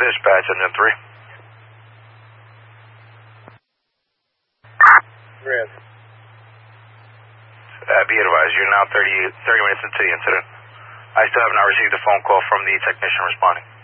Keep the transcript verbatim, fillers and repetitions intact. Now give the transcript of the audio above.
dispatch, engine three. Yes. Uh, be advised, you're now thirty, thirty minutes into the incident. I still have not received a phone call from the technician responding.